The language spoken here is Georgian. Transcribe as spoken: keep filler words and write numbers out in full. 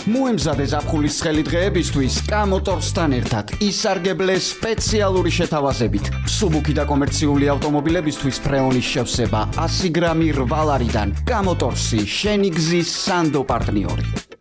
მოემზადე ზაფხულის ცხელი დღეებისთვის კამოტორსთან ერთად ისარგებლე სპეციალური შეთავაზებით. მსუბუქი და კომერციული ავტომობილებისთვის ფრეონის შევსება ასი გრამი რვა ლარიდან. კამოტორსი, შენი გზის სანდო პარტნიორი.